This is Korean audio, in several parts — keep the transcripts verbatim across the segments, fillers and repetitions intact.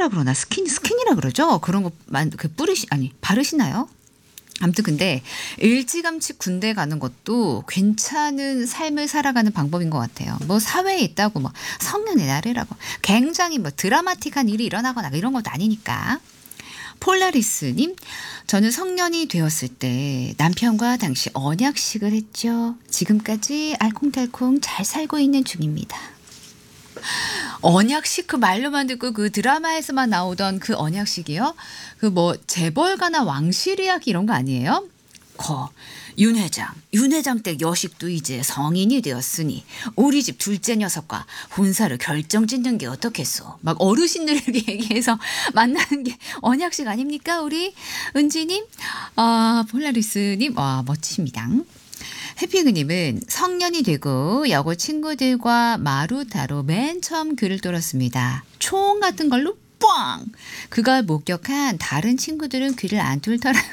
스킨이라 그러나 스킨 스킨이라 그러죠. 그런 거그 뿌리시 아니 바르시나요? 아무튼 근데 일찌감치 군대 가는 것도 괜찮은 삶을 살아가는 방법인 것 같아요. 뭐 사회에 있다고 뭐 성년의 날이라고 굉장히 뭐 드라마틱한 일이 일어나거나 이런 것도 아니니까. 폴라리스님, 저는 성년이 되었을 때 남편과 당시 언약식을 했죠. 지금까지 알콩달콩 잘 살고 있는 중입니다. 언약식 그 말로만 듣고 그 드라마에서만 나오던 그 언약식이요? 그 뭐 재벌가나 왕실 이야기 이런 거 아니에요? 거, 윤 회장, 윤 회장 댁 여식도 이제 성인이 되었으니 우리 집 둘째 녀석과 혼사를 결정짓는 게 어떻겠소? 막 어르신들에게 얘기해서 만나는 게 언약식 아닙니까? 우리 은지님, 아, 폴라리스님, 와 멋지십니다. 해피그님은 성년이 되고 여고 친구들과 마루타로 맨 처음 귀를 뚫었습니다. 총 같은 걸로 뻥! 그걸 목격한 다른 친구들은 귀를 안 뚫더라고요.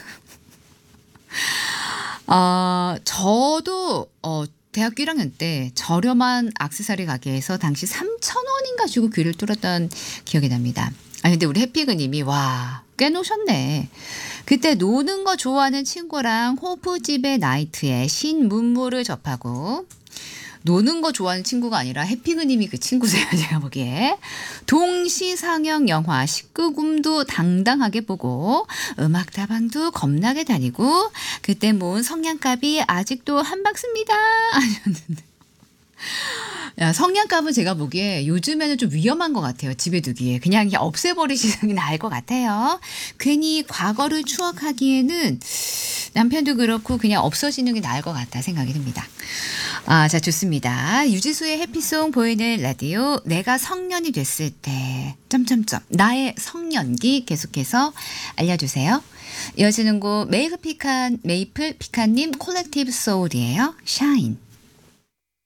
어, 저도 어, 대학교 일 학년 때 저렴한 액세서리 가게에서 당시 삼천 원인가 주고 귀를 뚫었던 기억이 납니다. 아니 근데 우리 해피그님이 와 꽤 노셨네. 그때 노는 거 좋아하는 친구랑 호프집의 나이트에 신문물을 접하고 노는 거 좋아하는 친구가 아니라 해피그님이 그 친구세요. 제가 보기에. 동시상영 영화 십구금도 당당하게 보고 음악다방도 겁나게 다니고 그때 모은 성냥갑이 아직도 한 박스입니다. 하셨는데. 야, 성냥갑은 제가 보기에 요즘에는 좀 위험한 것 같아요. 집에 두기에. 그냥 없애버리시는 게 나을 것 같아요. 괜히 과거를 추억하기에는 남편도 그렇고 그냥 없어지는 게 나을 것 같다 생각이 듭니다. 아, 자, 좋습니다. 유지수의 해피송 보이는 라디오. 내가 성년이 됐을 때 점점점 나의 성년기 계속해서 알려주세요. 이어지는 곡 메이플 피칸 메이플 피칸님 콜렉티브 소울이에요. 샤인.